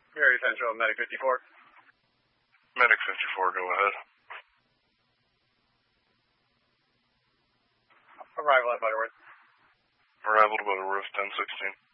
Gary Central, Medic 54. Medic 54, go ahead. Arrival at Butterworth. Arrival to Butterworth, 1016.